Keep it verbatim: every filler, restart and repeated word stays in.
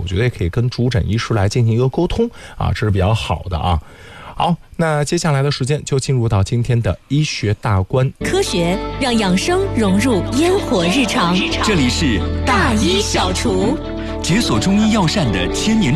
我觉得也可以跟主诊医师来进行一个沟通啊，这是比较好的啊。好，那接下来的时间就进入到今天的医学大观， 科学让养生融入烟火日常。 这里是大医小厨， 解锁中医药膳的千年